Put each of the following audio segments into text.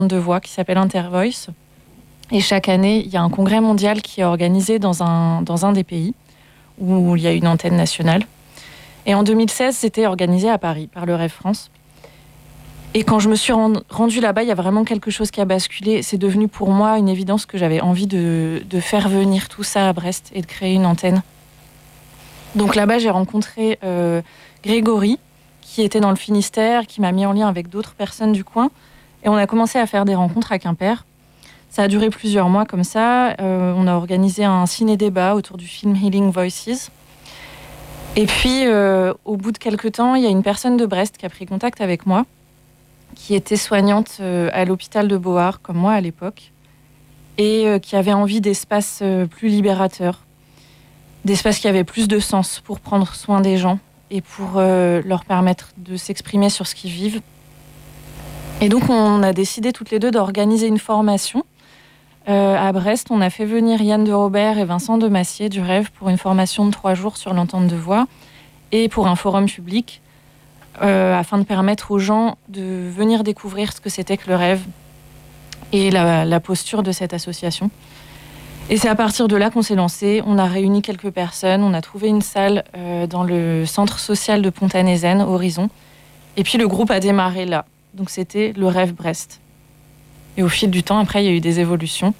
de voix qui s'appelle Intervoice. Et chaque année, il y a un congrès mondial qui est organisé dans un des pays où il y a une antenne nationale. Et en 2016, c'était organisé à Paris par le Rêve France. Et quand je me suis rendue là-bas, il y a vraiment quelque chose qui a basculé. C'est devenu pour moi une évidence que j'avais envie de faire venir tout ça à Brest et de créer une antenne. Donc là-bas, j'ai rencontré Grégory, qui était dans le Finistère, qui m'a mis en lien avec d'autres personnes du coin. Et on a commencé à faire des rencontres à Quimper. Ça a duré plusieurs mois comme ça. On a organisé un ciné-débat autour du film Healing Voices. Et puis, au bout de quelques temps, il y a une personne de Brest qui a pris contact avec moi, qui était soignante à l'hôpital de Beauhardt, comme moi à l'époque, et qui avait envie d'espaces plus libérateurs, d'espaces qui avaient plus de sens pour prendre soin des gens et pour leur permettre de s'exprimer sur ce qu'ils vivent. Et donc, on a décidé toutes les deux d'organiser une formation. À Brest, on a fait venir Yann de Robert et Vincent de Massier du Rêve pour une formation de 3 jours sur l'entente de voix et pour un forum public afin de permettre aux gens de venir découvrir ce que c'était que le rêve et la posture de cette association. Et c'est à partir de là qu'on s'est lancé. On a réuni quelques personnes, on a trouvé une salle dans le centre social de Pontanézen, Horizon. Et puis le groupe a démarré là. Donc c'était le Rêve Brest. Et au fil du temps, après, il y a eu des évolutions.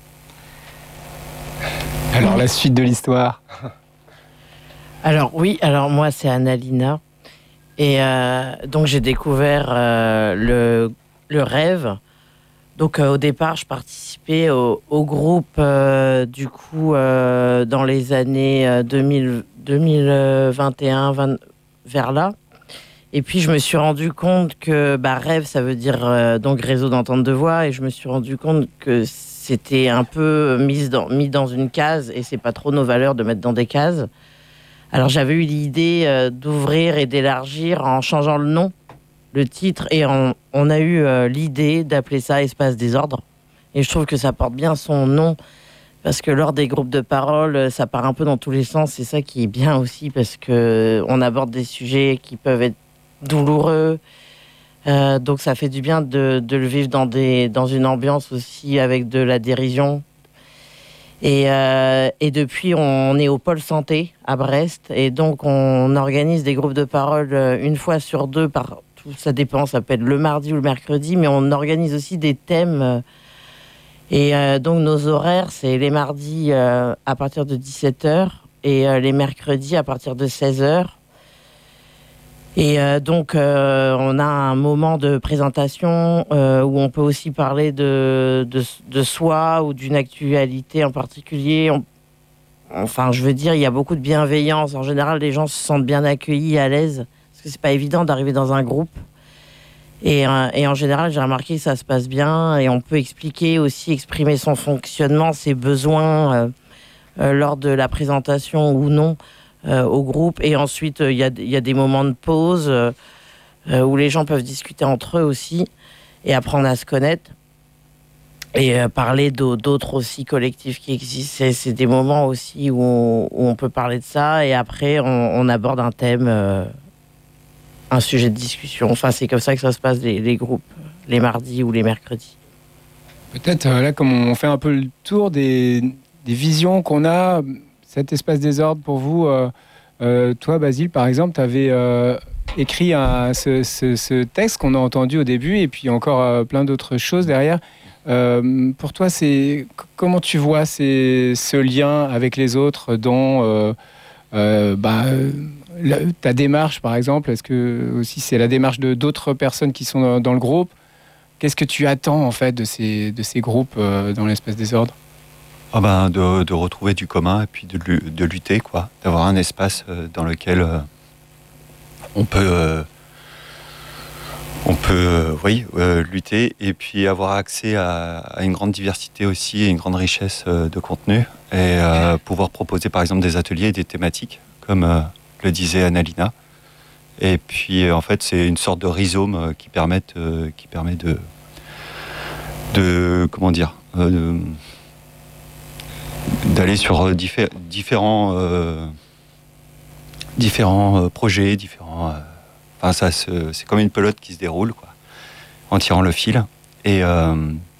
Alors, la suite de l'histoire. Alors moi, c'est Annalina. Et donc, j'ai découvert le Rêve. Donc, au départ, je participais au groupe, dans les années 2021, vers là. Et puis, je me suis rendu compte que Rêve, ça veut dire donc réseau d'entente de voix. Et je me suis rendu compte que c'était un peu mis dans une case. Et c'est pas trop nos valeurs de mettre dans des cases. Alors, j'avais eu l'idée d'ouvrir et d'élargir en changeant le nom, le titre. Et on a eu l'idée d'appeler ça Espace Désordre. Et je trouve que ça porte bien son nom. Parce que lors des groupes de parole, ça part un peu dans tous les sens. C'est ça qui est bien aussi. Parce qu'on aborde des sujets qui peuvent être douloureux, donc ça fait du bien de le vivre dans une ambiance aussi avec de la dérision. Et depuis, on est au pôle santé à Brest, et donc on organise des groupes de parole une fois sur 2 ça dépend, ça peut être le mardi ou le mercredi, mais on organise aussi des thèmes. Et donc nos horaires, c'est les mardis à partir de 17h et les mercredis à partir de 16h. Et donc, on a un moment de présentation où on peut aussi parler de soi ou d'une actualité en particulier. Enfin, je veux dire, il y a beaucoup de bienveillance. En général, les gens se sentent bien accueillis, à l'aise, parce que c'est pas évident d'arriver dans un groupe. Et en général, j'ai remarqué que ça se passe bien et on peut exprimer son fonctionnement, ses besoins lors de la présentation ou non. Au groupe, et ensuite il y a des moments de pause où les gens peuvent discuter entre eux aussi et apprendre à se connaître et parler d'autres aussi collectifs qui existent. C'est des moments aussi où on peut parler de ça, et après on aborde un thème, un sujet de discussion. Enfin, c'est comme ça que ça se passe les groupes, les mardis ou les mercredis. Peut-être là, comme on fait un peu le tour des visions qu'on a, cet espace désordre pour vous, toi Basile par exemple, tu avais écrit ce texte qu'on a entendu au début, et puis encore plein d'autres choses derrière. Pour toi, comment tu vois ce lien avec les autres dans ta démarche par exemple? Est-ce que aussi c'est la démarche d'autres personnes qui sont dans le groupe? Qu'est-ce que tu attends en fait de ces groupes dans l'espace désordre? De retrouver du commun et puis de lutter, quoi. D'avoir un espace dans lequel on peut lutter, et puis avoir accès à une grande diversité aussi et une grande richesse de contenu, et pouvoir proposer par exemple des ateliers, des thématiques, comme le disait Annalina. Et puis en fait, c'est une sorte de rhizome qui permet d'aller sur différents projets, c'est comme une pelote qui se déroule, quoi, en tirant le fil. Et